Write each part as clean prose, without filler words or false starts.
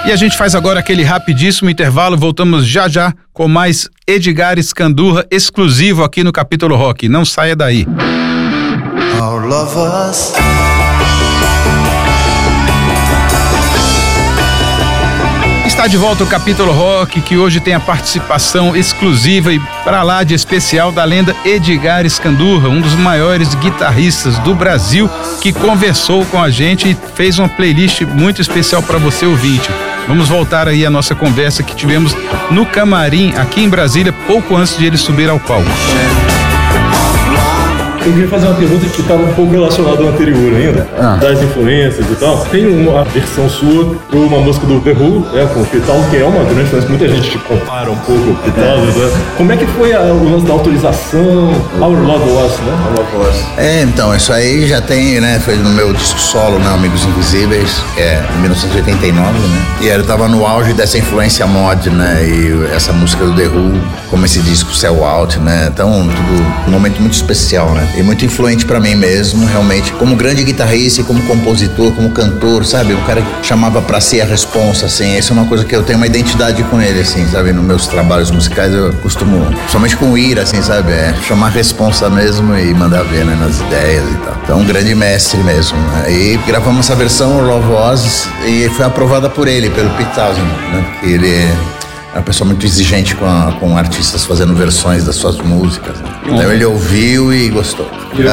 E a gente faz agora aquele rapidíssimo intervalo, voltamos já já com mais Edgar Scandurra exclusivo aqui no Capítulo Rock. Não saia daí. Our lovers. Está de volta o Capítulo Rock, que hoje tem a participação exclusiva e para lá de especial da lenda Edgar Scandurra, um dos maiores guitarristas do Brasil, que conversou com a gente e fez uma playlist muito especial para você, ouvinte. Vamos voltar aí à nossa conversa que tivemos no camarim aqui em Brasília, pouco antes de ele subir ao palco. Eu queria fazer uma pergunta que estava um pouco relacionada ao anterior ainda, das influências e tal. Tem uma versão sua para uma música do The Who, com o Beatles, que é uma grande influência. Muita gente te compara um pouco com o Beatles, né? Como é que foi o lance da autorização? Our Love Was, né? Our Love Was. Então, isso aí já tem, né? Foi no meu disco solo, né? Amigos Invisíveis, que é em 1989, né? E eu tava no auge dessa influência mod, né? E essa música do The Who, como esse disco Sell Out, né? Então, tudo um momento muito especial, né? E muito influente pra mim mesmo, realmente, como grande guitarrista, como compositor, como cantor, sabe? Um cara que chamava pra si a responsa, assim, essa é uma coisa que eu tenho uma identidade com ele, assim, sabe? Nos meus trabalhos musicais eu costumo, somente com o Ira, assim, sabe? Chamar a responsa mesmo e mandar ver, né? Nas ideias e tal. Então, um grande mestre mesmo, né? E gravamos essa versão, Love Was, e foi aprovada por ele, pelo Pete Townshend, né? Porque ele é uma pessoa muito exigente com artistas fazendo versões das suas músicas, né? Então ele ouviu e gostou.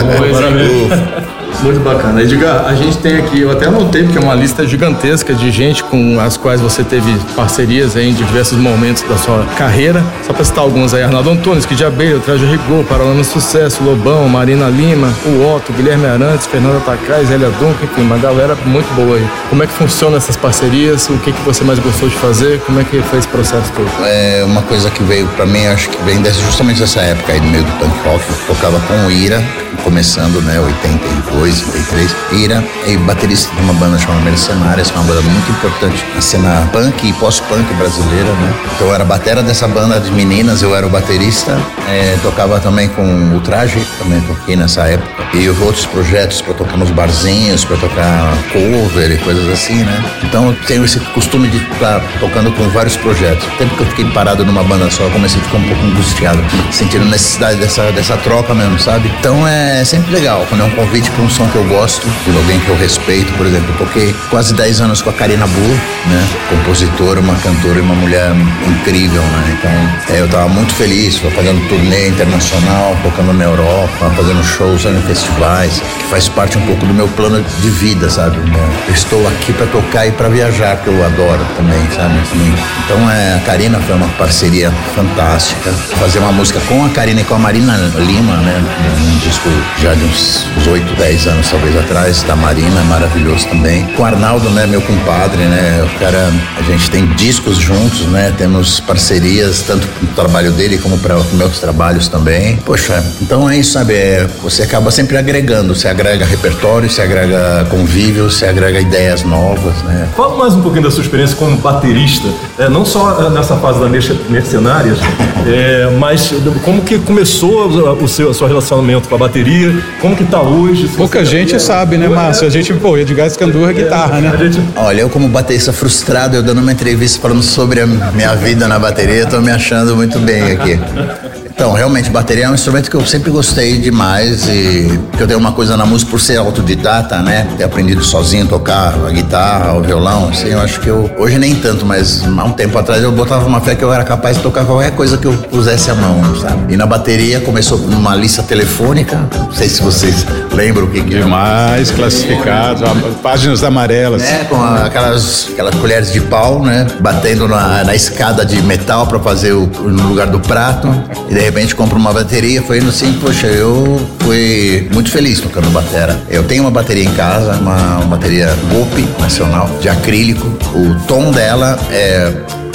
Muito bacana. Edgar, a gente tem aqui, eu até anotei, porque é uma lista gigantesca de gente com as quais você teve parcerias aí em diversos momentos da sua carreira. Só pra citar alguns aí: Arnaldo Antunes, Kid Abelha, Traje Rigor, Paralama Sucesso, Lobão, Marina Lima, o Otto, Guilherme Arantes, Fernanda Tacais, Elia Duncan, enfim, uma galera muito boa aí. Como é que funcionam essas parcerias? O que você mais gostou de fazer? Como é que foi esse processo todo? É uma coisa que veio pra mim, acho que vem justamente dessa época aí, no meio do punk rock. Eu tocava com o Ira, começando, né, 82, 83. Ira é baterista de uma banda chamada Mercenárias, uma banda muito importante na cena punk e pós-punk brasileira, né? Então eu era batera dessa banda de meninas, eu era o baterista, tocava também com o Traje, também toquei nessa época. E outros projetos pra tocar nos barzinhos, pra tocar cover e coisas assim, né? Então eu tenho esse costume de estar tocando com vários projetos. O tempo que eu fiquei parado numa banda só, eu comecei a ficar um pouco angustiado, sentindo necessidade dessa troca mesmo, sabe? Então é sempre legal quando é um convite para um som que eu gosto, de alguém que eu respeito. Por exemplo, eu toquei quase 10 anos com a Karina Burr, né? Compositora, uma cantora e uma mulher incrível, né? Então eu tava muito feliz, tô fazendo turnê internacional, tocando na Europa, fazendo shows em festivais, que faz parte um pouco do meu plano de vida, sabe? Eu estou aqui para tocar e para viajar, que eu adoro também, sabe? Então a Karina foi uma parceria fantástica. Fazer uma música com a Karina e com a Marina Lima, né? Um disco já de uns 8, 10 anos talvez atrás, da Marina, maravilhoso também. Com o Arnaldo, né, meu compadre, né, o cara, a gente tem discos juntos, né, temos parcerias, tanto no trabalho dele como para meus trabalhos também. Poxa, então é isso, sabe, você acaba sempre agregando, você agrega repertório, você agrega convívio, você agrega ideias novas, né. Fala mais um pouquinho da sua experiência como baterista, não só nessa fase da Mercenárias, mas como que começou o seu relacionamento com a bateria, como que tá hoje? Pouca gente sabe, né, Márcio? A gente, Edgar Scandurra, guitarra, né? Olha, eu como baterista frustrado, eu dando uma entrevista falando sobre a minha vida na bateria, tô me achando muito bem aqui. Então, realmente, bateria é um instrumento que eu sempre gostei demais e que eu tenho uma coisa na música por ser autodidata, né? Ter aprendido sozinho a tocar a guitarra, o violão, assim, eu acho que hoje nem tanto, mas há um tempo atrás eu botava uma fé que eu era capaz de tocar qualquer coisa que eu pusesse a mão, sabe? E na bateria começou numa lista telefônica, não sei se vocês lembram o que Demais, classificado, páginas amarelas. Com aquelas colheres de pau, né? Batendo na escada de metal pra fazer no lugar do prato. E de repente compro uma bateria, foi indo assim, poxa, eu fui muito feliz tocando batera. Eu tenho uma bateria em casa, uma bateria Gopi nacional, de acrílico. O tom dela é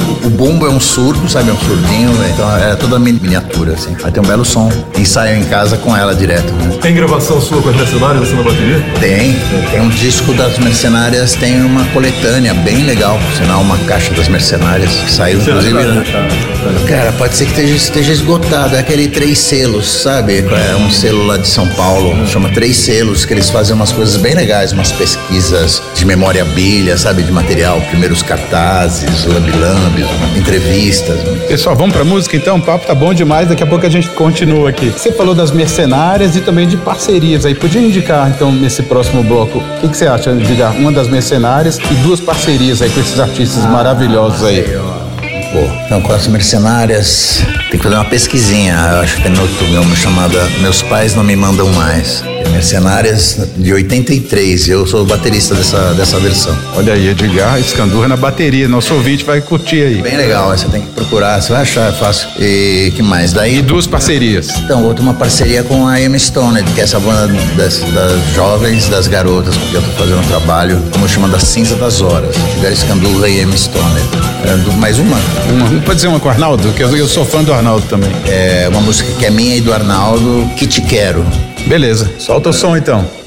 O bumbo é um surdo, sabe? É um surdinho, então é toda miniatura, assim. Aí tem um belo som. Ensaio em casa com ela direto, né? Tem gravação sua com as Mercenárias, você na bateria? Tem um disco das Mercenárias, tem uma coletânea bem legal, por sinal, uma caixa das Mercenárias, que saiu, inclusive... Cara, pode ser que esteja esgotado, é aquele 3 selos, sabe? É um selo lá de São Paulo, chama 3 selos, que eles fazem umas coisas bem legais, umas pesquisas de memorabilia, sabe? De material, primeiros cartazes, lambi-lambis, entrevistas. Pessoal, vamos pra música então? O papo tá bom demais, daqui a pouco a gente continua aqui. Você falou das Mercenárias e também de parcerias aí, podia indicar então nesse próximo bloco, o que você acha de indicar uma das Mercenárias e 2 parcerias aí com esses artistas maravilhosos aí? Pô, então com as Mercenárias tem que fazer uma pesquisinha, eu acho que tem no YouTube uma chamada Meus Pais Não Me Mandam Mais. Mercenárias de 83, eu sou o baterista dessa versão. Olha aí, Edgar Scandurra na bateria, nosso ouvinte vai curtir aí. Bem legal, você tem que procurar, você vai achar, é fácil. E que mais? Daí, e 2 parcerias. Então, outra uma parceria com a Emma Stone, que é essa banda das jovens, das garotas, com que eu tô fazendo um trabalho, como chama, da Cinza das Horas. Edgar Scandurra e Emma Stone. Mais uma? Pode ser uma com o Arnaldo, que eu sou fã do Arnaldo também. É uma música que é minha e do Arnaldo, Que Te Quero. Beleza, solta o som então.